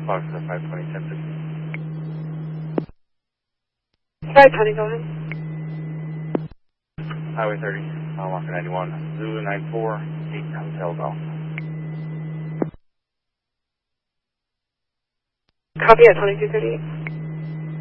Fox 520, 1050. 520, go ahead. Highway 30, Walker 91, Zulu 94, 8 Hotel Golf. Copy at 2238.